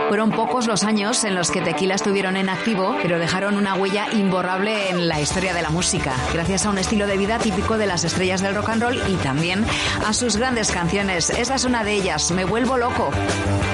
Fueron pocos los años en los que Tequila estuvieron en activo, pero dejaron una huella imborrable en la historia de la música, gracias a un estilo de vida típico de las estrellas del rock and roll y también a sus grandes canciones. Esta es una de ellas, Me vuelvo loco.